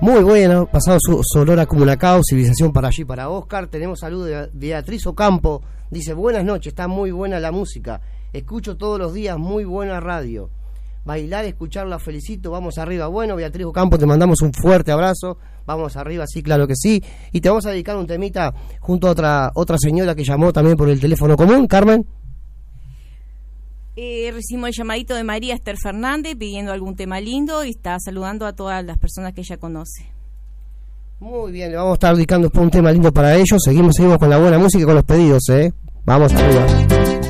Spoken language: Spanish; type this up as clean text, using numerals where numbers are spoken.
Muy bueno, pasado Sonora Comunacao, civilización para allí, para Oscar. Tenemos salud de Beatriz Ocampo, dice, buenas noches, está muy buena la música, escucho todos los días, muy buena radio. Bailar, escucharla, felicito, vamos arriba. Bueno, Beatriz Ocampo, te mandamos un fuerte abrazo, vamos arriba, sí, claro que sí. Y te vamos a dedicar un temita junto a otra señora que llamó también por el teléfono común, Carmen. Recibimos el llamadito de María Esther Fernández pidiendo algún tema lindo y está saludando a todas las personas que ella conoce. Muy bien, le vamos a estar dedicando un tema lindo para ellos. Seguimos con la buena música y con los pedidos, Vamos arriba.